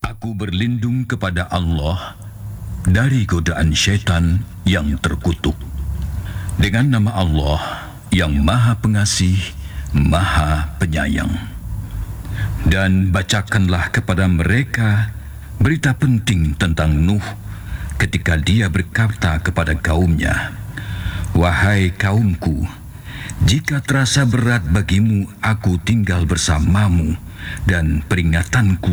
Aku berlindung kepada Allah dari godaan syaitan yang terkutuk. Dengan nama Allah yang Maha Pengasih, Maha Penyayang. Dan bacakanlah kepada mereka berita penting tentang Nuh ketika dia berkata kepada kaumnya, "Wahai kaumku, jika terasa berat bagimu aku tinggal bersamamu dan peringatanku